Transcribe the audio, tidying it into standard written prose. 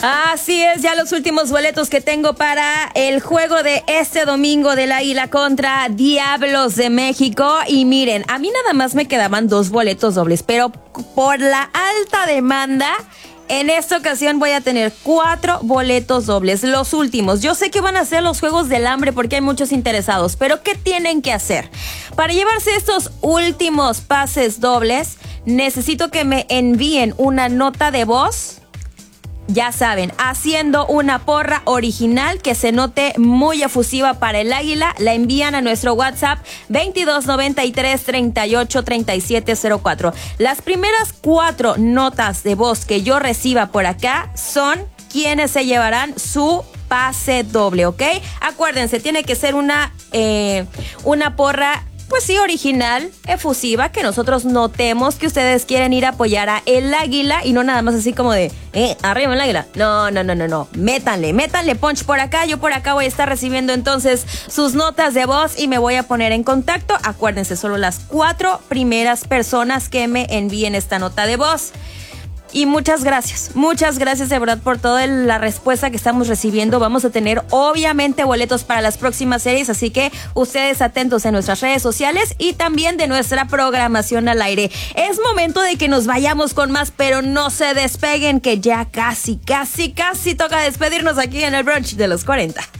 Así es, ya los últimos boletos que tengo para el juego de este domingo del Águila contra Diablos de México. Y miren, a mí nada más me quedaban 2 boletos dobles, pero por la alta demanda, en esta ocasión voy a tener 4 boletos dobles, los últimos. Yo sé que van a ser los Juegos del Hambre porque hay muchos interesados, pero ¿qué tienen que hacer? Para llevarse estos últimos pases dobles, necesito que me envíen una nota de voz. Ya saben, haciendo una porra original que se note muy efusiva para el Águila, la envían a nuestro WhatsApp 2293-383704. Las primeras 4 notas de voz que yo reciba por acá son quienes se llevarán su pase doble, ¿ok? Acuérdense, tiene que ser una porra, pues sí, original, efusiva, que nosotros notemos que ustedes quieren ir a apoyar a el Águila y no nada más así como de, arriba el Águila. No. Métanle punch por acá. Yo por acá voy a estar recibiendo entonces sus notas de voz y me voy a poner en contacto. Acuérdense, solo las 4 primeras personas que me envíen esta nota de voz. Y muchas gracias de verdad por toda la respuesta que estamos recibiendo. Vamos a tener obviamente boletos para las próximas series, así que ustedes atentos en nuestras redes sociales y también de nuestra programación al aire. Es momento de que nos vayamos con más, pero no se despeguen, que ya casi toca despedirnos aquí en el brunch de los 40.